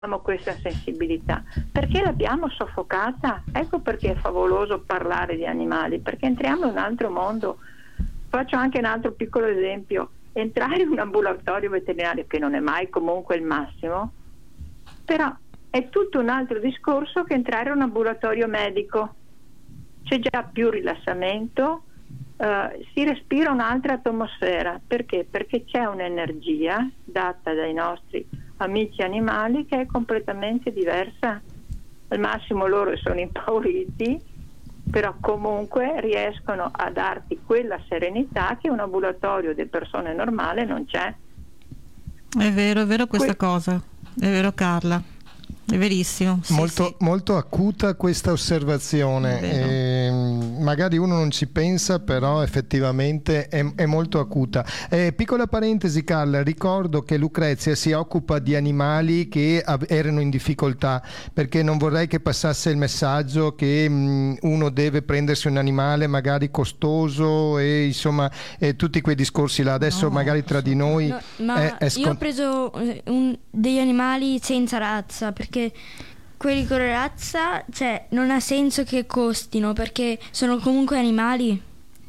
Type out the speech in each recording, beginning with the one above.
questa sensibilità? Perché l'abbiamo soffocata. Ecco perché è favoloso parlare di animali, perché entriamo in un altro mondo. Faccio anche un altro piccolo esempio: entrare in un ambulatorio veterinario, che non è mai comunque il massimo, però è tutto un altro discorso che entrare in un ambulatorio medico. C'è già più rilassamento, si respira un'altra atmosfera. Perché? Perché c'è un'energia data dai nostri amici animali che è completamente diversa. Al massimo loro sono impauriti, però comunque riescono a darti quella serenità che un ambulatorio di persone normale non c'è. È vero questa cosa, è vero Carla, è verissimo. Sì, molto acuta questa osservazione, magari uno non ci pensa, però effettivamente è molto acuta. Piccola parentesi Carla, ricordo che Lucrezia si occupa di animali che erano in difficoltà, perché non vorrei che passasse il messaggio che uno deve prendersi un animale magari costoso e insomma tutti quei discorsi là. Adesso magari tra di noi io ho preso degli animali senza razza, perché quelli con razza, cioè, non ha senso che costino, perché sono comunque animali.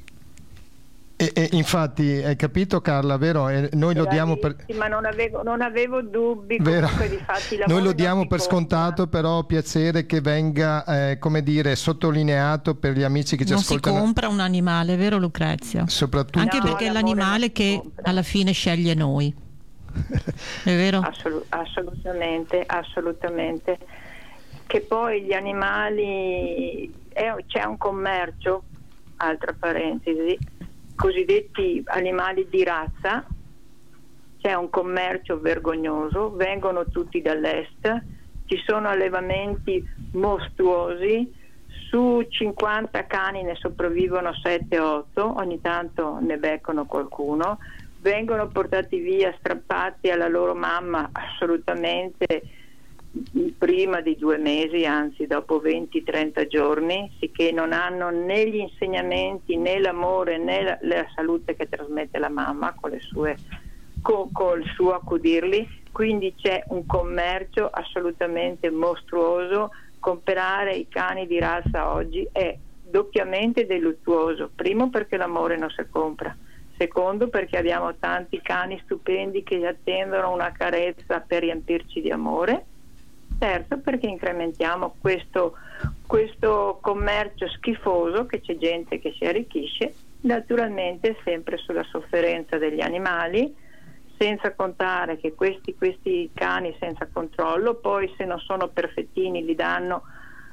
E infatti, hai capito Carla, vero? Noi lo diamo per... Ma non avevo dubbi, comunque, di fatti noi lo diamo per scontato, però ho piacere che venga, come dire, sottolineato per gli amici che ci ascoltano. Non si compra un animale, vero Lucrezia? Soprattutto. Anche perché è l'animale che alla fine sceglie noi. È vero? Assolutamente. Che poi gli animali, c'è un commercio, altra parentesi, cosiddetti animali di razza, c'è un commercio vergognoso, vengono tutti dall'est, ci sono allevamenti mostruosi, su 50 cani ne sopravvivono 7-8, ogni tanto ne beccano qualcuno, vengono portati via, strappati alla loro mamma assolutamente prima di 2 mesi, anzi dopo 20-30 giorni, sicché non hanno né gli insegnamenti né l'amore né la salute che trasmette la mamma con il suo accudirli. Quindi c'è un commercio assolutamente mostruoso. Comprare i cani di razza oggi è doppiamente deluttuoso: primo perché l'amore non si compra, secondo perché abbiamo tanti cani stupendi che attendono una carezza per riempirci di amore, terzo perché incrementiamo questo commercio schifoso, che c'è gente che si arricchisce naturalmente sempre sulla sofferenza degli animali, senza contare che questi cani senza controllo poi, se non sono perfettini, li danno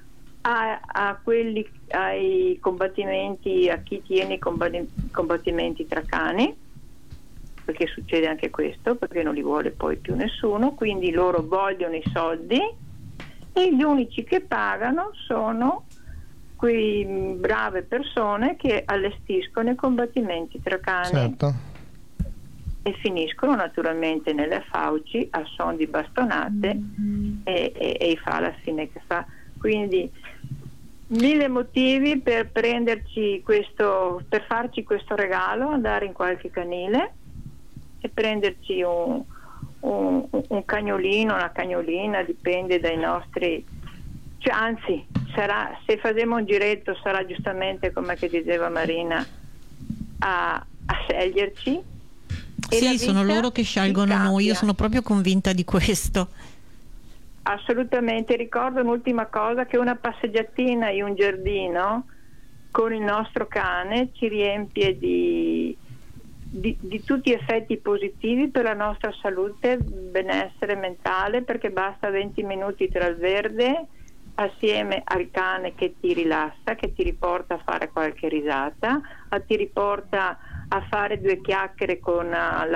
ai combattimenti, a chi tiene i combattimenti tra cani, perché succede anche questo, perché non li vuole poi più nessuno, quindi loro vogliono i soldi e gli unici che pagano sono quei brave persone che allestiscono i combattimenti tra cani. Certo. E finiscono naturalmente nelle fauci a son di bastonate e fa la fine che fa. Quindi 1000 motivi per prenderci per farci questo regalo, andare in qualche canile e prenderci un cagnolino, una cagnolina, dipende dai nostri, cioè, anzi se faremo un giretto sarà giustamente come che diceva Marina a sceglierci. Sì, sono loro che scelgono noi, io sono proprio convinta di questo. Assolutamente. Ricordo un'ultima cosa, che una passeggiatina in un giardino con il nostro cane ci riempie di tutti effetti positivi per la nostra salute, benessere mentale, perché basta 20 minuti tra il verde assieme al cane che ti rilassa, che ti riporta a fare qualche risata, ti riporta a fare 2 chiacchiere con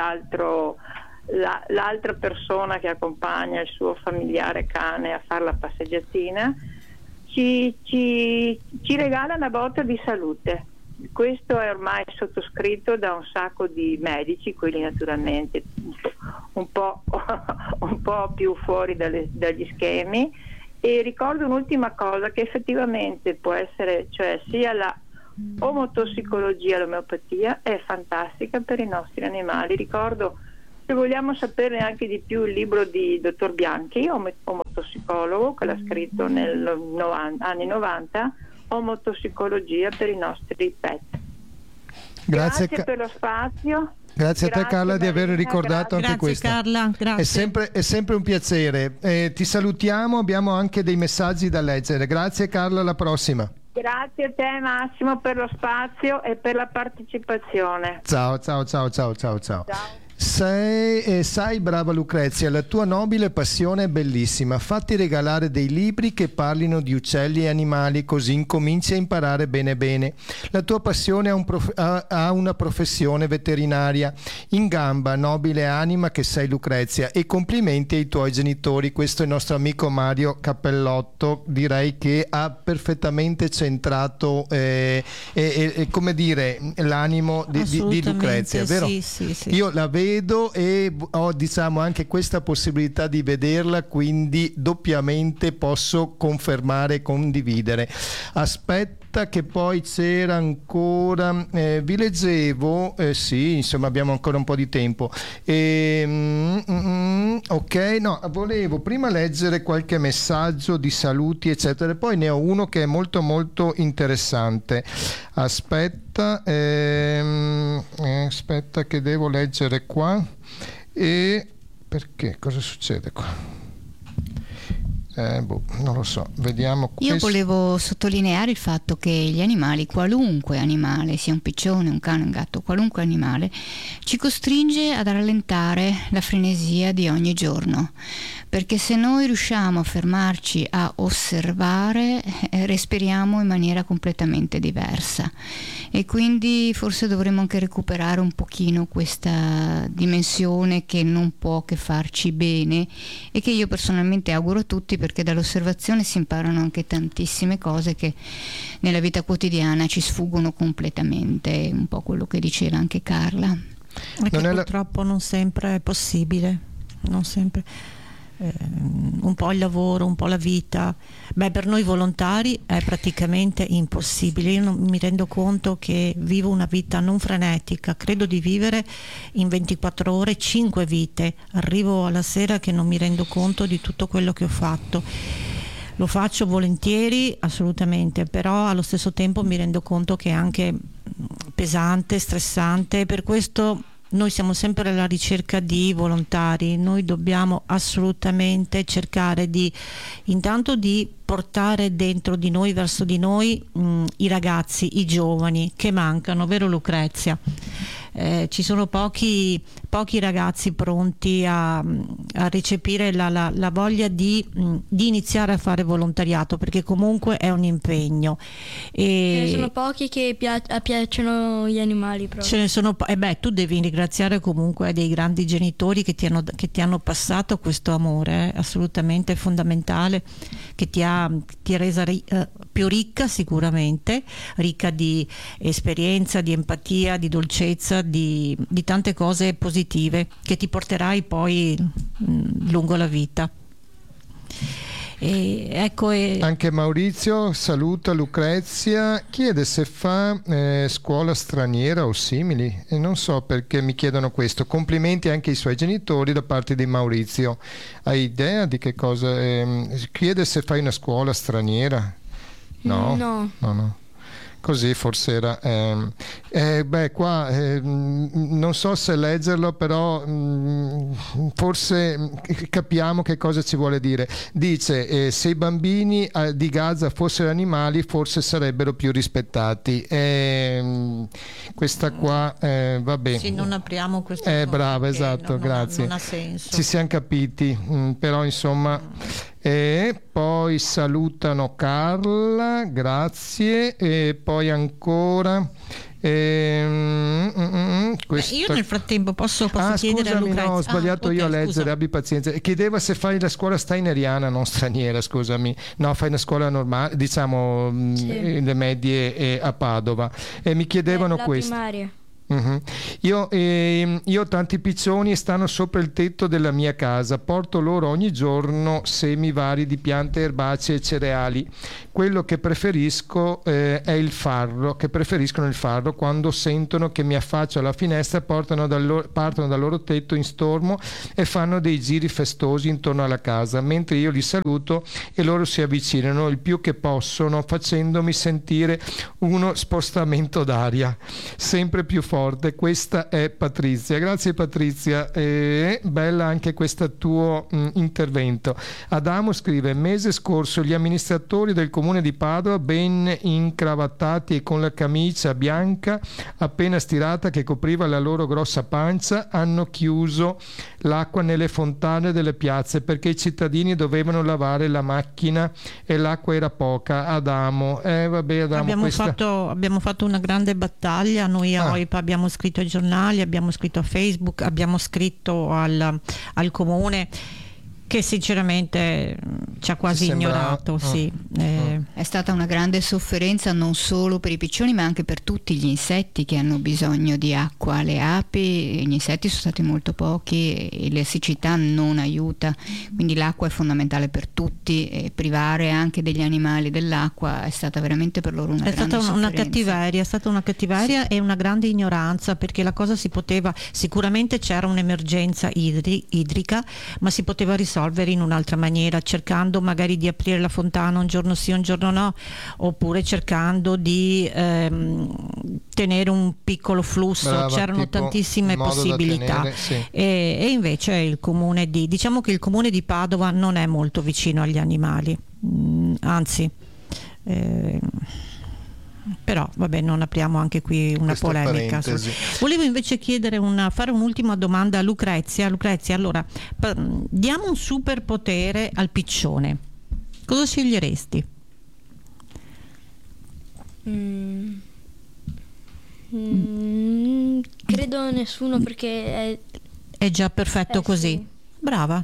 l'altra persona che accompagna il suo familiare cane a fare la passeggiatina, ci regala una botta di salute. Questo è ormai sottoscritto da un sacco di medici, quelli naturalmente un po' più fuori dagli schemi. E ricordo un'ultima cosa, che effettivamente può essere, cioè sia la omotossicologia, l'omeopatia è fantastica per i nostri animali. Ricordo che se vogliamo sapere anche di più il libro di dottor Bianchi, omotossicologo, che l'ha scritto anni 90, Omotossicologia per i nostri pet. Grazie per lo spazio. Grazie a te Carla di aver ricordato anche questo. Carla, grazie. È sempre un piacere. Ti salutiamo, abbiamo anche dei messaggi da leggere. Grazie Carla, alla prossima. Grazie a te Massimo per lo spazio e per la partecipazione. Ciao. Sai, brava Lucrezia, la tua nobile passione è bellissima. Fatti regalare dei libri che parlino di uccelli e animali, così incominci a imparare bene bene. La tua passione ha una professione veterinaria. In gamba, nobile anima che sei Lucrezia, e complimenti ai tuoi genitori. Questo è il nostro amico Mario Cappellotto, direi che ha perfettamente centrato come dire, l'animo di Lucrezia, vero? Sì. Io la vedo e ho, diciamo, anche questa possibilità di vederla, quindi doppiamente posso confermare e condividere. Aspetta che poi c'era ancora, vi leggevo, sì, insomma abbiamo ancora un po' di tempo. Ok, no, volevo prima leggere qualche messaggio di saluti eccetera, poi ne ho uno che è molto molto interessante. Aspetta che devo leggere qua. E perché? Cosa succede qua? Non lo so, vediamo. Io volevo sottolineare il fatto che gli animali, qualunque animale, sia un piccione, un cane, un gatto, qualunque animale, ci costringe ad rallentare la frenesia di ogni giorno, perché se noi riusciamo a fermarci a osservare, respiriamo in maniera completamente diversa, e quindi forse dovremmo anche recuperare un pochino questa dimensione che non può che farci bene, e che io personalmente auguro a tutti, perché dall'osservazione si imparano anche tantissime cose che nella vita quotidiana ci sfuggono completamente, un po' quello che diceva anche Carla. Perché purtroppo non sempre è possibile, non sempre. Un po' il lavoro, un po' la vita. Per noi volontari è praticamente impossibile. Io non mi rendo conto che vivo una vita non frenetica, credo di vivere in 24 ore 5 vite. Arrivo alla sera che non mi rendo conto di tutto quello che ho fatto. Lo faccio volentieri, assolutamente, però allo stesso tempo mi rendo conto che è anche pesante, stressante. Per questo noi siamo sempre alla ricerca di volontari. Noi dobbiamo assolutamente cercare intanto di portare dentro di noi, verso di noi, i ragazzi, i giovani che mancano, vero Lucrezia? Ci sono pochi ragazzi pronti a recepire la voglia di iniziare a fare volontariato, perché comunque è un impegno. Ce ne sono pochi che piacciono gli animali proprio. Ce ne sono tu devi ringraziare comunque dei grandi genitori che ti hanno passato questo amore, assolutamente fondamentale, che ti ha resa più ricca, sicuramente ricca di esperienza, di empatia, di dolcezza, di tante cose positive che ti porterai poi lungo la vita. Anche Maurizio saluta Lucrezia, chiede se fa scuola straniera o simili, e non so perché mi chiedono questo. Complimenti anche ai suoi genitori da parte di Maurizio. Hai idea di che cosa? Chiede se fai una scuola straniera. No. Così forse era qua non so se leggerlo, però forse capiamo che cosa ci vuole dire. Dice se i bambini di Gaza fossero animali forse sarebbero più rispettati. Questa qua vabbè. Sì, non apriamo questo. Brava, esatto, grazie. Non ha senso. Ci siamo capiti, però insomma. E poi salutano Carla, grazie, e poi ancora io nel frattempo posso chiedere a Lucrezia. No, ho sbagliato io a leggere, scusa. Abbi pazienza. Chiedeva se fai la scuola steineriana, non straniera, scusami. No, fai una scuola normale, diciamo, le medie a Padova, e mi chiedevano questo. Primaria. Io ho tanti piccioni e stanno sopra il tetto della mia casa. Porto loro ogni giorno semi vari di piante erbacee e cereali. Quello che preferisco è il farro, che preferiscono il farro. Quando sentono che mi affaccio alla finestra partono dal loro tetto in stormo e fanno dei giri festosi intorno alla casa, mentre io li saluto e loro si avvicinano il più che possono, facendomi sentire uno spostamento d'aria sempre più forte. Questa è Patrizia. Grazie Patrizia, bella anche questo tuo intervento. Adamo scrive: mese scorso gli amministratori del comune di Padova, ben incravattati e con la camicia bianca appena stirata che copriva la loro grossa pancia, hanno chiuso l'acqua nelle fontane delle piazze perché i cittadini dovevano lavare la macchina e l'acqua era poca. Adamo, abbiamo fatto una grande battaglia noi a OIPA, abbiamo scritto ai giornali, abbiamo scritto a Facebook, abbiamo scritto al comune, che sinceramente ci ha quasi ignorato. Sì. È stata una grande sofferenza non solo per i piccioni ma anche per tutti gli insetti che hanno bisogno di acqua. Le api, gli insetti sono stati molto pochi e la siccità non aiuta, quindi l'acqua è fondamentale per tutti e privare anche degli animali dell'acqua è stata veramente per loro una grande sofferenza. È stata una cattiveria e una grande ignoranza, perché la cosa si poteva, sicuramente c'era un'emergenza idrica, ma si poteva risolvere in un'altra maniera, cercando magari di aprire la fontana un giorno sì un giorno no, oppure cercando di tenere un piccolo flusso. Brava, c'erano tantissime possibilità tenere, sì. E invece il comune diciamo che il comune di Padova non è molto vicino agli animali, anzi però vabbè, non apriamo anche qui una questa polemica. Volevo invece fare un'ultima domanda a Lucrezia. Allora, diamo un superpotere al piccione, cosa sceglieresti? Credo nessuno, perché è già perfetto così. Sì. Brava.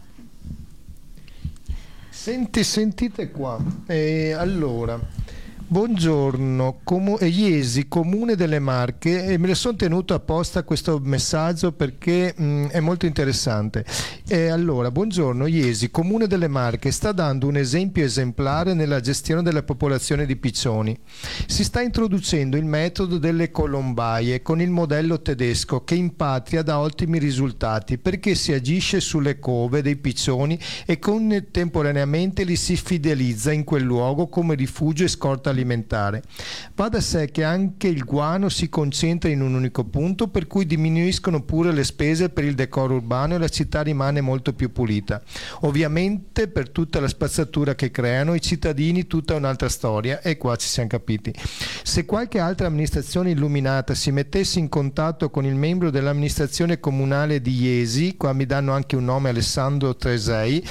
Sentite qua. Allora, buongiorno, Iesi, Comune delle Marche, e me ne sono tenuto apposta questo messaggio perché è molto interessante. Allora, buongiorno, Iesi, Comune delle Marche sta dando un esempio esemplare nella gestione della popolazione di piccioni. Si sta introducendo il metodo delle colombaie con il modello tedesco che in patria dà ottimi risultati perché si agisce sulle cove dei piccioni e contemporaneamente li si fidelizza in quel luogo come rifugio e scorta alimentare. Va da sé che anche il guano si concentra in un unico punto, per cui diminuiscono pure le spese per il decoro urbano e la città rimane molto più pulita. Ovviamente per tutta la spazzatura che creano i cittadini tutta un'altra storia, e qua ci siamo capiti. Se qualche altra amministrazione illuminata si mettesse in contatto con il membro dell'amministrazione comunale di Iesi, qua mi danno anche un nome, Alessandro Tesei,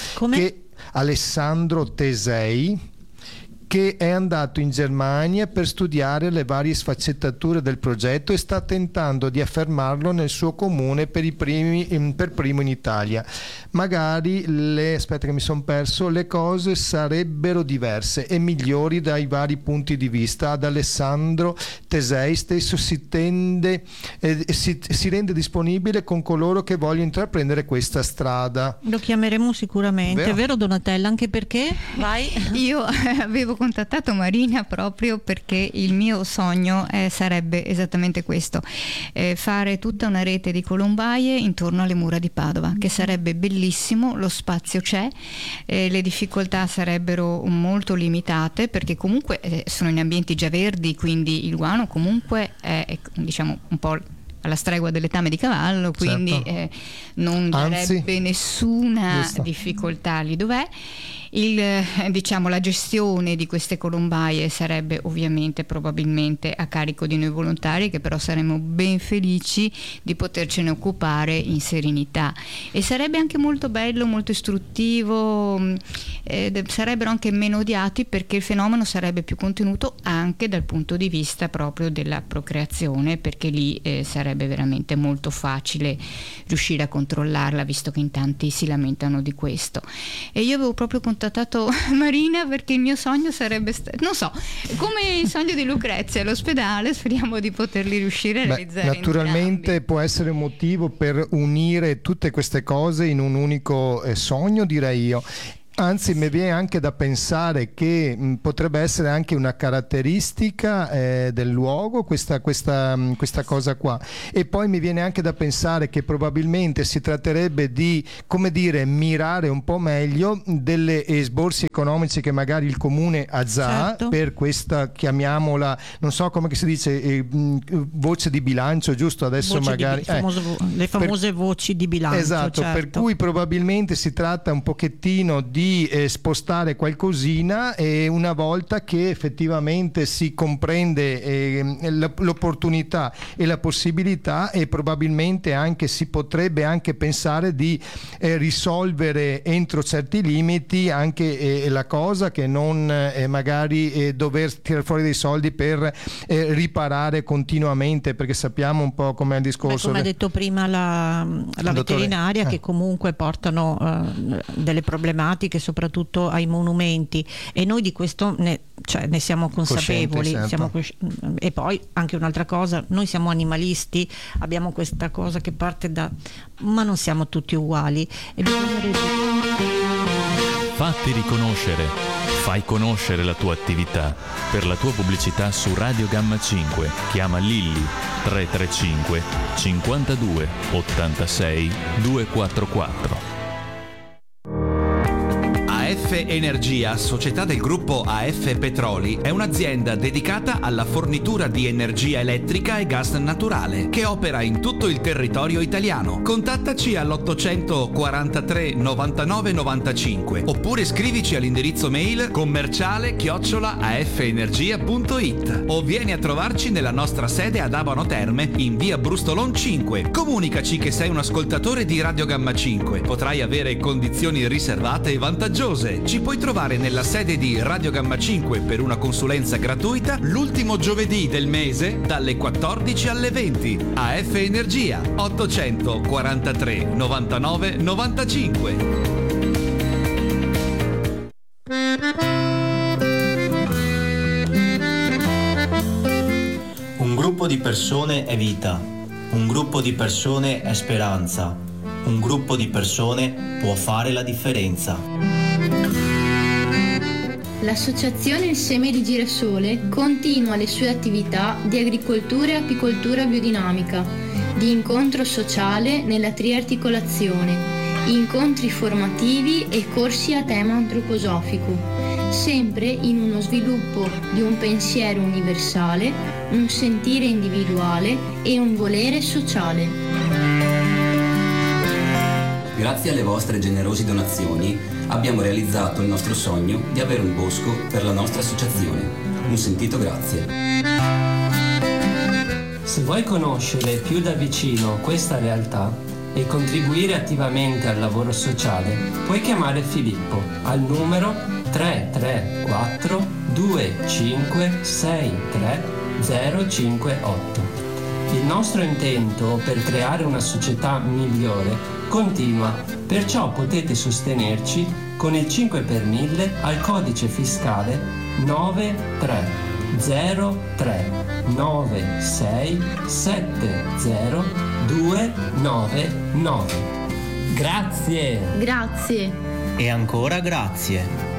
che è andato in Germania per studiare le varie sfaccettature del progetto e sta tentando di affermarlo nel suo comune per primo in Italia. Magari le cose sarebbero diverse e migliori dai vari punti di vista. Ad Alessandro Tesei stesso si rende disponibile con coloro che vogliono intraprendere questa strada. Lo chiameremo sicuramente, vero Donatella? Anche perché io avevo contattato Marina proprio perché il mio sogno sarebbe esattamente questo, fare tutta una rete di colombaie intorno alle mura di Padova, che sarebbe bellissimo. Lo spazio c'è, le difficoltà sarebbero molto limitate perché comunque sono in ambienti già verdi, quindi il guano comunque è diciamo un po' alla stregua del letame di cavallo, quindi certo. Non darebbe nessuna difficoltà lì dov'è. La gestione di queste colombaie sarebbe ovviamente probabilmente a carico di noi volontari, che però saremmo ben felici di potercene occupare in serenità, e sarebbe anche molto bello, molto istruttivo sarebbero anche meno odiati, perché il fenomeno sarebbe più contenuto anche dal punto di vista proprio della procreazione, perché lì sarebbe veramente molto facile riuscire a controllarla, visto che in tanti si lamentano di questo. E io avevo proprio contattato Marina perché il mio sogno sarebbe non so, come il sogno di Lucrezia all'ospedale, speriamo di poterli riuscire a realizzare. Naturalmente entrambi. può essere un motivo per unire tutte queste cose in un unico sogno, direi io. Anzi, mi viene anche da pensare che potrebbe essere anche una caratteristica del luogo questa cosa qua. E poi mi viene anche da pensare che probabilmente si tratterebbe di, come dire, mirare un po' meglio delle esborsi economici che magari il comune ha già, certo, per questa, chiamiamola, non so come si dice, voce di bilancio, giusto? Adesso voce magari le famose voci di bilancio. Esatto, certo. Per cui probabilmente si tratta un pochettino di spostare qualcosina, e una volta che effettivamente si comprende l'opportunità e la possibilità, e probabilmente anche si potrebbe anche pensare di risolvere entro certi limiti anche la cosa, che non magari dover tirare fuori dei soldi per riparare continuamente, perché sappiamo un po' com'è il discorso. Come ha detto prima la veterinaria, che comunque portano delle problematiche soprattutto ai monumenti, e noi di questo ne siamo consapevoli, certo. E poi anche un'altra cosa, noi siamo animalisti, abbiamo questa cosa che parte ma non siamo tutti uguali e Fatti riconoscere, fai conoscere la tua attività. Per la tua pubblicità su Radio Gamma 5 chiama Lilli 335 52 86 244. AF Energia, società del gruppo AF Petroli, è un'azienda dedicata alla fornitura di energia elettrica e gas naturale, che opera in tutto il territorio italiano. Contattaci all'843 99 95 oppure scrivici all'indirizzo mail commerciale@afenergia.it o vieni a trovarci nella nostra sede ad Abano Terme in via Brustolon 5. Comunicaci che sei un ascoltatore di Radio Gamma 5. Potrai avere condizioni riservate e vantaggiose. Ci puoi trovare nella sede di Radio Gamma 5 per una consulenza gratuita l'ultimo giovedì del mese dalle 14 alle 20. AF Energia 843 99 95. Un gruppo di persone è vita, un gruppo di persone è speranza, un gruppo di persone può fare la differenza. L'associazione Il Seme di Girasole continua le sue attività di agricoltura e apicoltura biodinamica, di incontro sociale nella triarticolazione, incontri formativi e corsi a tema antroposofico, sempre in uno sviluppo di un pensiero universale, un sentire individuale e un volere sociale. Grazie alle vostre generose donazioni abbiamo realizzato il nostro sogno di avere un bosco per la nostra associazione. Un sentito grazie. Se vuoi conoscere più da vicino questa realtà e contribuire attivamente al lavoro sociale, puoi chiamare Filippo al numero 334 2563 058. Il nostro intento per creare una società migliore continua, perciò potete sostenerci con il 5 per 1000 al codice fiscale 9303 96 70 299. Grazie! Grazie! E ancora grazie!